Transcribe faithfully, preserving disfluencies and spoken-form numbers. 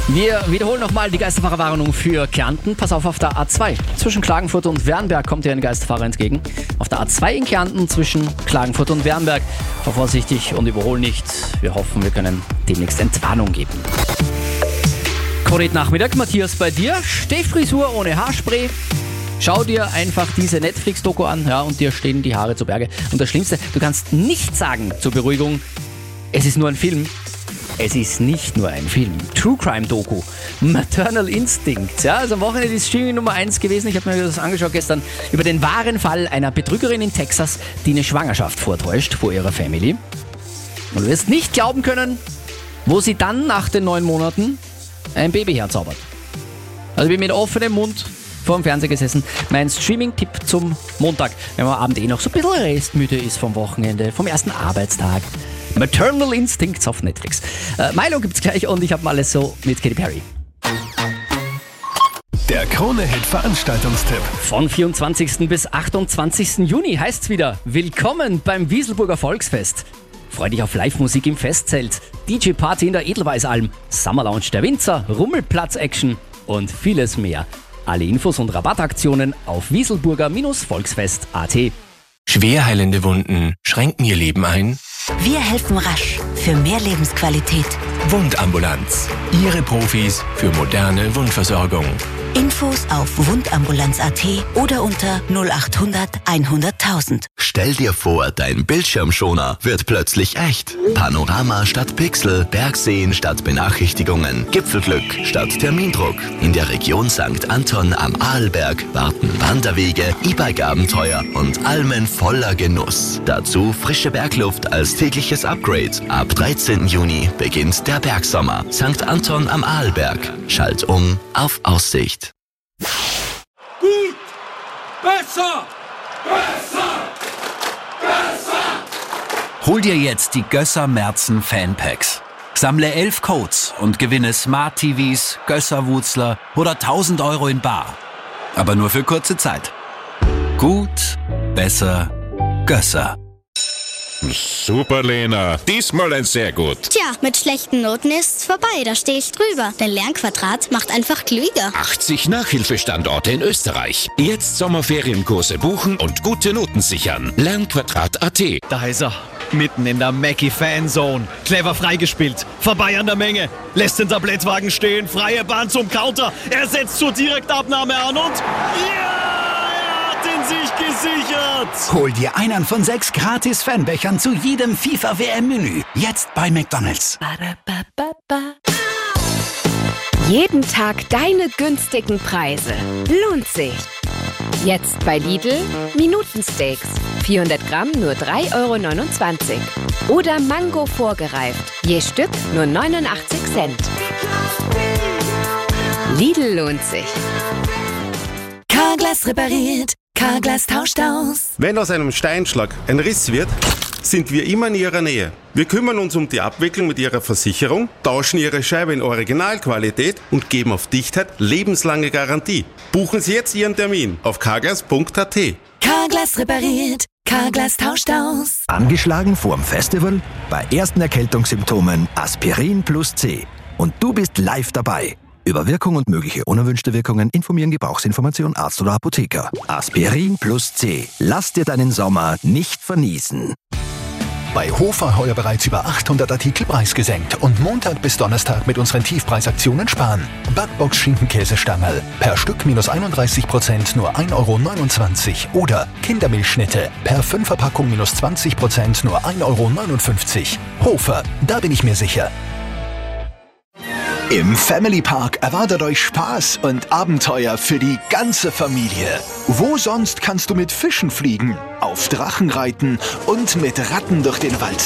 Wir wiederholen nochmal die Geisterfahrerwarnung für Kärnten. Pass auf, auf der A zwei zwischen Klagenfurt und Wernberg kommt dir ein Geisterfahrer entgegen. Auf der A zwei in Kärnten zwischen Klagenfurt und Wernberg. Fahr vorsichtig und überhol nicht. Wir hoffen, wir können demnächst Entwarnung geben. Korrekt Nachmittag, Matthias bei dir. Stehfrisur ohne Haarspray. Schau dir einfach diese Netflix-Doku an, ja, und dir stehen die Haare zu Berge. Und das Schlimmste, du kannst nicht sagen zur Beruhigung, es ist nur ein Film. Es ist nicht nur ein Film. True Crime Doku. Maternal Instinct. Ja, also am Wochenende ist Streaming Nummer eins gewesen. Ich habe mir das angeschaut gestern über den wahren Fall einer Betrügerin in Texas, die eine Schwangerschaft vortäuscht vor ihrer Family. Und du wirst nicht glauben können, wo sie dann nach den neun Monaten ein Baby herzaubert. Also ich bin mit offenem Mund vor dem Fernseher gesessen. Mein Streaming-Tipp zum Montag, wenn man am Abend eh noch so ein bisschen restmüde ist vom Wochenende, vom ersten Arbeitstag. Maternal Instincts auf Netflix. Äh, Milo gibt's gleich und ich habe mal alles so mit Katy Perry. Der Krone-Hit-Veranstaltungstipp. Von vierundzwanzigsten bis achtundzwanzigsten Juni heißt's wieder Willkommen beim Wieselburger Volksfest. Freu dich auf Live-Musik im Festzelt, D J-Party in der Edelweißalm, Summer Lounge der Winzer, Rummelplatz-Action und vieles mehr. Alle Infos und Rabattaktionen auf wieselburger Volksfest punkt at. Schwerheilende Wunden schränken ihr Leben ein? Wir helfen rasch für mehr Lebensqualität. Wundambulanz. Ihre Profis für moderne Wundversorgung. Infos auf wundambulanz punkt at oder unter null achthundert hunderttausend. Stell dir vor, dein Bildschirmschoner wird plötzlich echt. Panorama statt Pixel, Bergseen statt Benachrichtigungen, Gipfelglück statt Termindruck. In der Region Sankt Anton am Arlberg warten Wanderwege, E-Bike-Abenteuer und Almen voller Genuss. Dazu frische Bergluft als tägliches Upgrade. Ab dreizehnten Juni beginnt der Bergsommer. Sankt Anton am Arlberg. Schalt um auf Aussicht. Gut! Besser! Besser! Besser! Hol dir jetzt die Gösser Merzen Fanpacks. Sammle elf Codes und gewinne Smart T Vs, Gösser-Wutzler oder tausend Euro in bar. Aber nur für kurze Zeit. Gut, besser, Gösser. Super, Lena. Diesmal ein sehr gut. Tja, mit schlechten Noten ist's vorbei, da stehe ich drüber. Denn Lernquadrat macht einfach klüger. achtzig Nachhilfestandorte in Österreich. Jetzt Sommerferienkurse buchen und gute Noten sichern. Lernquadrat punkt at. Da ist er, mitten in der Mackie-Fanzone. Clever freigespielt, vorbei an der Menge. Lässt den Tablettwagen stehen, freie Bahn zum Counter. Er setzt zur Direktabnahme an und... Ja! In sich gesichert! Hol dir einen von sechs gratis Fanbechern zu jedem FIFA-W M-Menü. Jetzt bei McDonald's. Jeden Tag deine günstigen Preise. Lohnt sich. Jetzt bei Lidl Minutensteaks. vierhundert Gramm nur drei Euro neunundzwanzig. Oder Mango vorgereift. Je Stück nur neunundachtzig Cent. Lidl lohnt sich. Carglass repariert. Carglass tauscht aus. Wenn aus einem Steinschlag ein Riss wird, sind wir immer in Ihrer Nähe. Wir kümmern uns um die Abwicklung mit Ihrer Versicherung, tauschen Ihre Scheibe in Originalqualität und geben auf Dichtheit lebenslange Garantie. Buchen Sie jetzt Ihren Termin auf carglass punkt at. Carglass repariert. Carglass tauscht aus. Angeschlagen vorm Festival? Bei ersten Erkältungssymptomen Aspirin plus C. Und du bist live dabei. Über Wirkung und mögliche unerwünschte Wirkungen informieren Gebrauchsinformation Arzt oder Apotheker. Aspirin plus C. Lass dir deinen Sommer nicht verniesen. Bei Hofer heuer bereits über achthundert Artikel preisgesenkt und Montag bis Donnerstag mit unseren Tiefpreisaktionen sparen. Backbox Schinkenkäsestangerl per Stück minus einunddreißig Prozent nur ein Euro neunundzwanzig oder Kindermilchschnitte per fünfer Packung minus zwanzig Prozent nur ein Euro neunundfünfzig. Hofer, da bin ich mir sicher. Im Family Park erwartet euch Spaß und Abenteuer für die ganze Familie. Wo sonst kannst du mit Fischen fliegen, auf Drachen reiten und mit Ratten durch den Wald